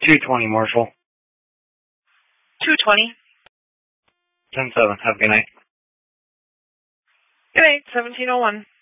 220 Marshall. 220. 10-7. Have a good night. Good night, 1701.